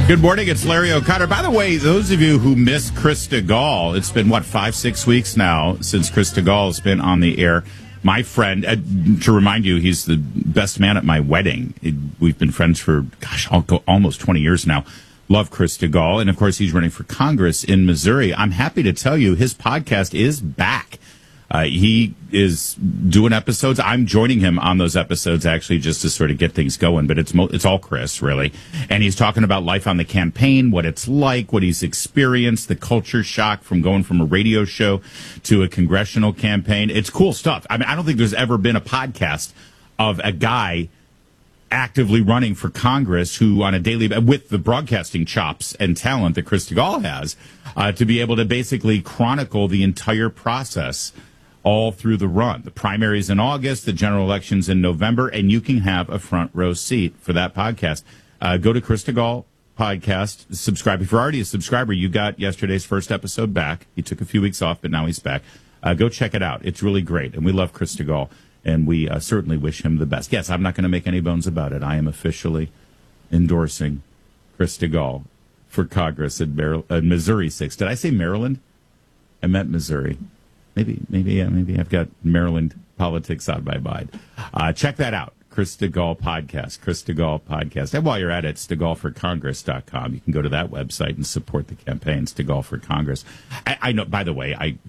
Good morning, it's Larry O'Connor. By the way, those of you who miss Chris DeGaulle, it's been, 5-6 weeks now since Chris DeGaulle has been on the air. My friend, to remind you, he's the best man at my wedding. We've been friends for, almost 20 years now. Love Chris DeGaulle. And, of course, he's running for Congress in Missouri. I'm happy to tell you his podcast is back. He is doing episodes. I'm joining him on those episodes, actually, just to sort of get things going. But it's all Chris, really. And he's talking about life on the campaign, what it's like, what he's experienced, the culture shock from going from a radio show to a congressional campaign. It's cool stuff. I mean, I don't think there's ever been a podcast of a guy actively running for Congress who on a daily, with the broadcasting chops and talent that Chris DeGaulle has, to be able to basically chronicle the entire process all through the run. The primaries in August, the general elections in November, and you can have a front row seat for that podcast. Go to Chris DeGaulle podcast, subscribe. If you're already a subscriber, you got yesterday's first episode back. He took a few weeks off, but now he's back. Go check it out. It's really great, and we love Chris DeGaulle, and we certainly wish him the best. Yes, I'm not going to make any bones about it. I am officially endorsing Chris DeGaulle for Congress in Missouri 6. Did I say Maryland? I meant Missouri. Maybe I've got Maryland politics on my mind. Check that out, Chris DeGaulle podcast, Chris DeGaulle podcast. And while you're at it, it's DeGaulle4Congress.com. You can go to that website and support the campaigns, DeGaulle for Congress. I know, by the way,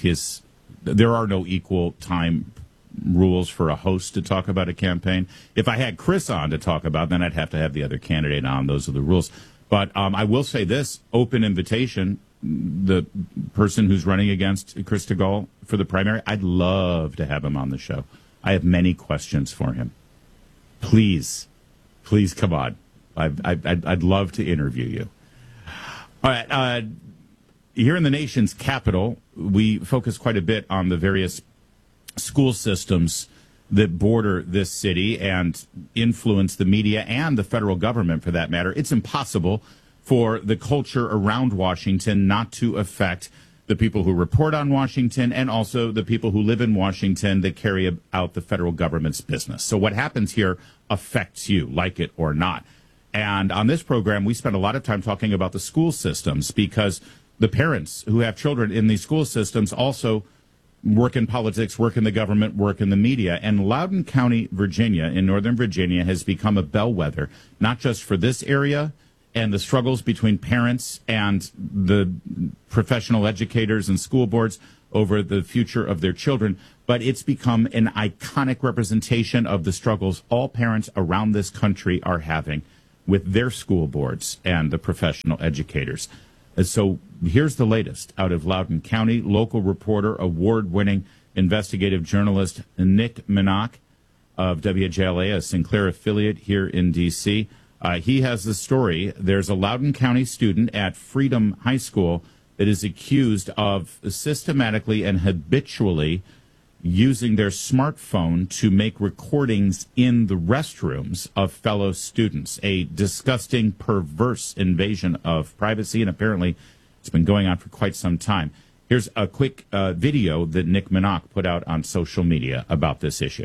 there are no equal time rules for a host to talk about a campaign. If I had Chris on to talk about, then I'd have to have the other candidate on. Those are the rules. But I will say this, open invitation. The person who's running against Chris DeGaulle for the primary, I'd love to have him on the show. I have many questions for him. Please come on. I'd love to interview you. All right. Here in the nation's capital, we focus quite a bit on the various school systems that border this city and influence the media and the federal government, for that matter. It's impossible for the culture around Washington not to affect the people who report on Washington and also the people who live in Washington that carry out the federal government's business. So what happens here affects you, like it or not. And on this program, we spend a lot of time talking about the school systems because the parents who have children in these school systems also work in politics, work in the government, work in the media. And Loudoun County, Virginia, in Northern Virginia, has become a bellwether, not just for this area and the struggles between parents and the professional educators and school boards over the future of their children, but it's become an iconic representation of the struggles all parents around this country are having with their school boards and the professional educators. And so here's the latest out of Loudoun County. Local reporter, award-winning investigative journalist Nick Minach of WJLA, a Sinclair affiliate here in D.C., he has the story. There's a Loudoun County student at Freedom High School that is accused of systematically and habitually using their smartphone to make recordings in the restrooms of fellow students. A disgusting, perverse invasion of privacy, and apparently it's been going on for quite some time. Here's a quick video that Nick Minach put out on social media about this issue.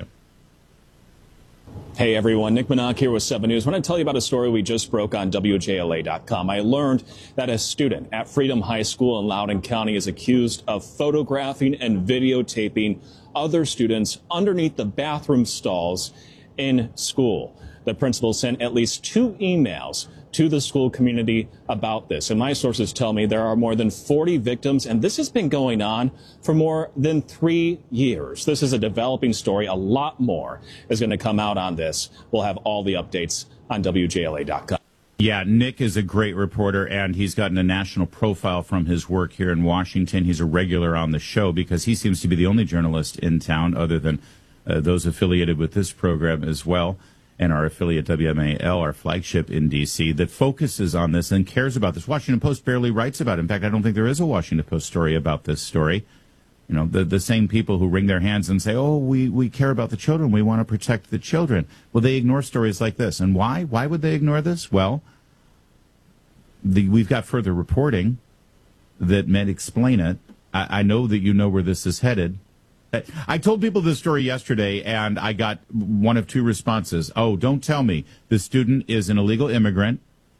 Hey everyone, Nick Minach here with 7 News. I want to tell you about a story we just broke on WJLA.com. I learned that a student at Freedom High School in Loudoun County is accused of photographing and videotaping other students underneath the bathroom stalls in school. The principal sent at least 2 emails to the school community about this. And my sources tell me there are more than 40 victims, and this has been going on for more than 3 years. This is a developing story. A lot more is going to come out on this. We'll have all the updates on WJLA.com. Yeah, Nick is a great reporter, and he's gotten a national profile from his work here in Washington. He's a regular on the show because he seems to be the only journalist in town, other than those affiliated with this program as well, and our affiliate WMAL, our flagship in D.C., that focuses on this and cares about this. Washington Post barely writes about it. In fact, I don't think there is a Washington Post story about this story. You know, the same people who wring their hands and say, oh, we care about the children, we want to protect the children. Well, they ignore stories like this. And why? Why would they ignore this? Well, we've got further reporting that may explain it. I know that you know where this is headed. I told people this story yesterday, and I got one of 2 responses. Oh, don't tell me. The student is an illegal immigrant.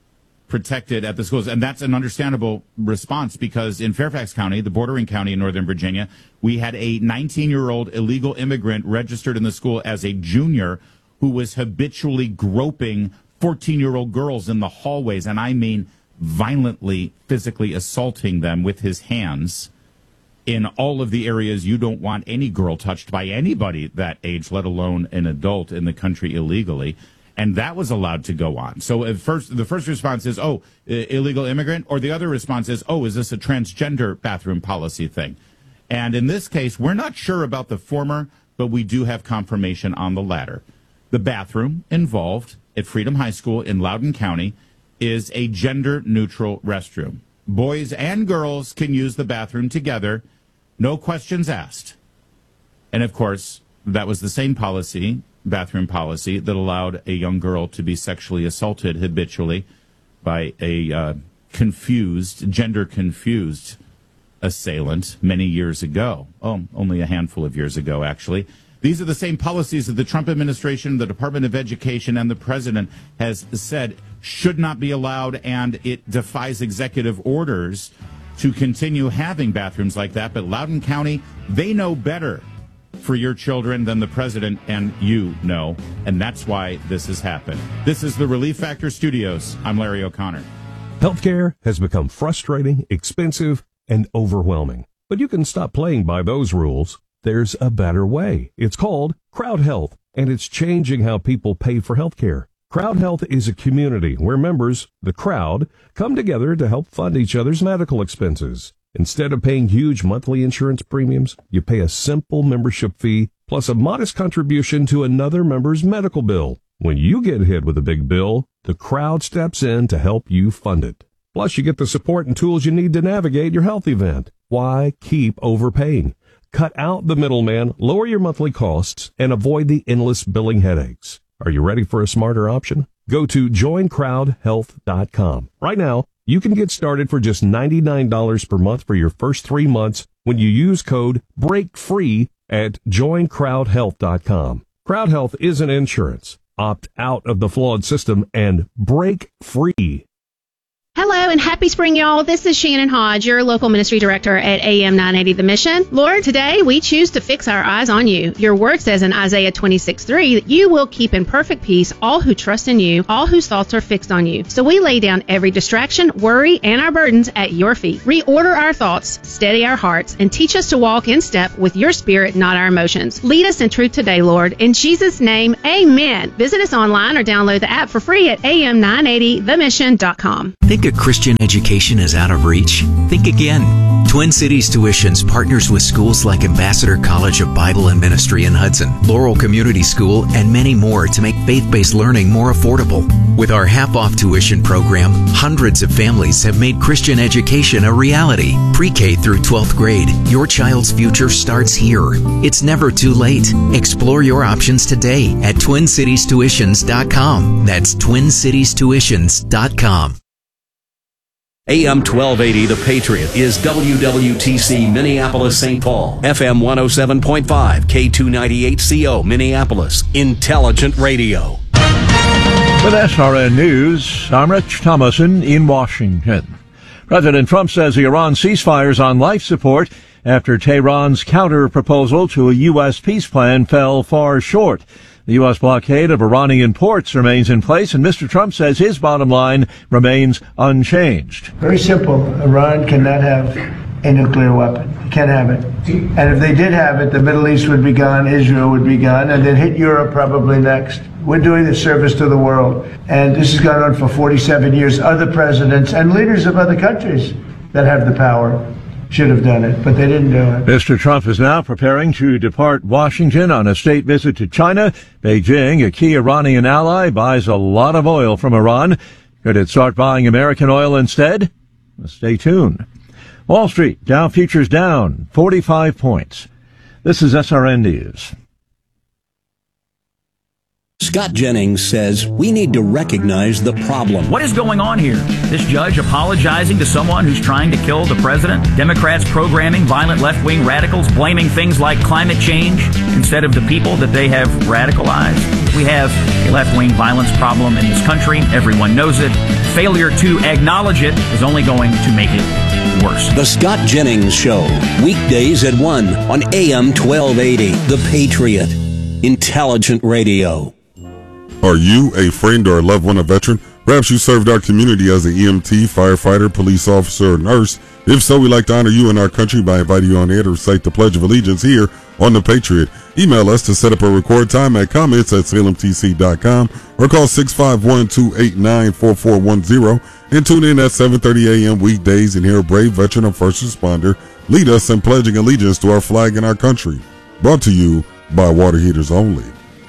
protected at the schools. And that's an understandable response because in Fairfax County, the bordering county in Northern Virginia, we had a 19-year-old illegal immigrant registered in the school as a junior who was habitually groping 14-year-old girls in the hallways. And I mean violently, physically assaulting them with his hands in all of the areas you don't want any girl touched by anybody that age, let alone an adult in the country illegally. And that was allowed to go on. So the first response is, oh, illegal immigrant, or the other response is, oh, is this a transgender bathroom policy thing? And in this case, we're not sure about the former, but we do have confirmation on the latter. The bathroom involved at Freedom High School in Loudoun County is a gender-neutral restroom. Boys and girls can use the bathroom together, no questions asked. And, of course, that was the same bathroom policy that allowed a young girl to be sexually assaulted habitually by a gender-confused assailant many years ago. Oh, only a handful of years ago, actually. These are the same policies that the Trump administration, the Department of Education, and the president has said should not be allowed, and it defies executive orders to continue having bathrooms like that. But Loudoun County, they know better for your children than the president and you know, and that's why this has happened. This is the Relief Factor Studios. I'm Larry O'Connor. Healthcare has become frustrating, expensive, and overwhelming. But you can stop playing by those rules. There's a better way. It's called Crowd Health, and it's changing how people pay for healthcare. Crowd Health is a community where members, the crowd, come together to help fund each other's medical expenses. Instead of paying huge monthly insurance premiums, you pay a simple membership fee plus a modest contribution to another member's medical bill. When you get hit with a big bill, the crowd steps in to help you fund it. Plus, you get the support and tools you need to navigate your health event. Why keep overpaying? Cut out the middleman, lower your monthly costs, and avoid the endless billing headaches. Are you ready for a smarter option? Go to joincrowdhealth.com. Right now, you can get started for just $99 per month for your first 3 months when you use code BREAKFREE at joincrowdhealth.com. Crowd Health isn't insurance. Opt out of the flawed system and break free. Hello and happy spring, y'all. This is Shannon Hodge, your local ministry director at AM 980 The Mission. Lord, today we choose to fix our eyes on you. Your word says in Isaiah 26:3 that you will keep in perfect peace all who trust in you, all whose thoughts are fixed on you. So we lay down every distraction, worry, and our burdens at your feet. Reorder our thoughts, steady our hearts, and teach us to walk in step with your spirit, not our emotions. Lead us in truth today, Lord. In Jesus' name, amen. Visit us online or download the app for free at am980themission.com. Think a Christian education is out of reach? Think again. Twin Cities Tuitions partners with schools like Ambassador College of Bible and Ministry in Hudson, Laurel Community School, and many more to make faith-based learning more affordable. With our half-off tuition program, hundreds of families have made Christian education a reality. Pre-K through 12th grade, your child's future starts here. It's never too late. Explore your options today at TwinCitiesTuitions.com. That's TwinCitiesTuitions.com. AM 1280, The Patriot, is WWTC Minneapolis, St. Paul. FM 107.5, K298CO, Minneapolis. Intelligent radio. With SRN News, I'm Rich Thomason in Washington. President Trump says the Iran ceasefire is on life support after Tehran's counter-proposal to a U.S. peace plan fell far short. The U.S. blockade of Iranian ports remains in place, and Mr. Trump says his bottom line remains unchanged. Very simple. Iran cannot have a nuclear weapon. They can't have it. And if they did have it, the Middle East would be gone, Israel would be gone, and then hit Europe probably next. We're doing the service to the world. And this has gone on for 47 years. Other presidents and leaders of other countries that have the power should have done it, but they didn't do it. Mr. Trump is now preparing to depart Washington on a state visit to China. Beijing, a key Iranian ally, buys a lot of oil from Iran. Could it start buying American oil instead? Stay tuned. Wall Street, Dow futures down 45 points. This is SRN News. Scott Jennings says we need to recognize the problem. What is going on here? This judge apologizing to someone who's trying to kill the president? Democrats programming violent left-wing radicals, blaming things like climate change instead of the people that they have radicalized? We have a left-wing violence problem in this country. Everyone knows it. failure to acknowledge it is only going to make it worse. The Scott Jennings Show, weekdays at 1 on AM 1280. The Patriot. Intelligent radio. Are you a friend or a loved one, a veteran? Perhaps you served our community as an EMT, firefighter, police officer, or nurse. If so, we'd like to honor you in our country by inviting you on air to recite the Pledge of Allegiance here on The Patriot. Email us to set up a record time at comments@salemtc.com or call 651-289-4410 and tune in at 7:30 a.m. weekdays and hear a brave veteran or first responder lead us in pledging allegiance to our flag and our country. Brought to you by Water Heaters Only.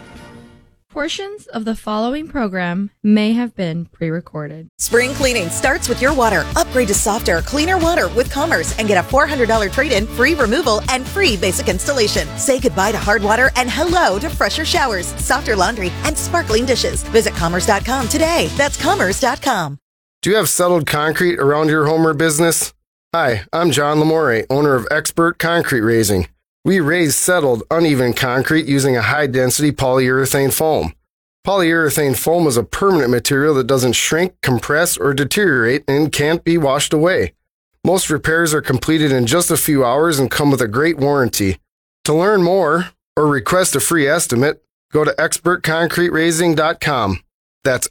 Portions of the following program may have been pre-recorded. Spring cleaning starts with your water. Upgrade to softer, cleaner water with Commerce and get a $400 trade-in, free removal, and free basic installation. Say goodbye to hard water and hello to fresher showers, softer laundry, and sparkling dishes. Visit Commerce.com today. That's Commerce.com. Do you have settled concrete around your home or business? Hi, I'm John Lamore, owner of Expert Concrete Raising. We raise settled, uneven concrete using a high-density polyurethane foam. Polyurethane foam is a permanent material that doesn't shrink, compress, or deteriorate and can't be washed away. Most repairs are completed in just a few hours and come with a great warranty. To learn more or request a free estimate, go to expertconcreteraising.com. That's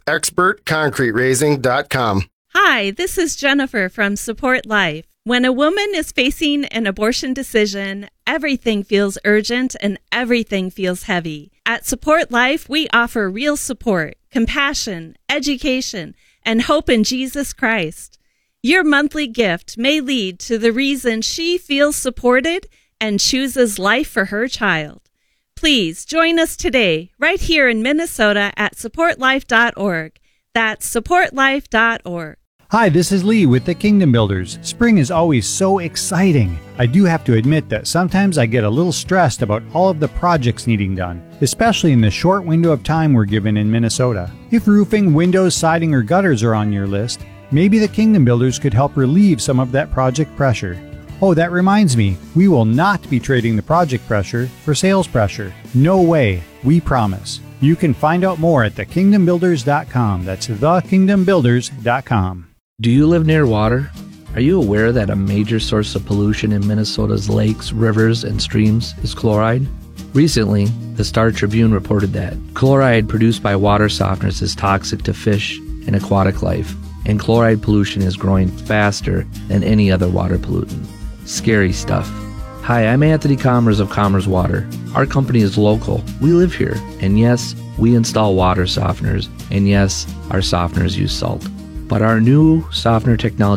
expertconcreteraising.com. Hi, this is Jennifer from Support Life. When a woman is facing an abortion decision, everything feels urgent and everything feels heavy. At Support Life, we offer real support, compassion, education, and hope in Jesus Christ. Your monthly gift may lead to the reason she feels supported and chooses life for her child. Please join us today, right here in Minnesota at supportlife.org. That's supportlife.org. Hi, this is Lee with the Kingdom Builders. Spring is always so exciting. I do have to admit that sometimes I get a little stressed about all of the projects needing done, especially in the short window of time we're given in Minnesota. If roofing, windows, siding, or gutters are on your list, maybe the Kingdom Builders could help relieve some of that project pressure. Oh, that reminds me, we will not be trading the project pressure for sales pressure. No way, we promise. You can find out more at thekingdombuilders.com. That's thekingdombuilders.com. Do you live near water? Are you aware that a major source of pollution in Minnesota's lakes, rivers, and streams is chloride? Recently, the Star Tribune reported that chloride produced by water softeners is toxic to fish and aquatic life, and chloride pollution is growing faster than any other water pollutant. Scary stuff. Hi, I'm Anthony Commerce of Commerce Water. Our company is local. We live here. And yes, we install water softeners. And yes, our softeners use salt. But our new softener technology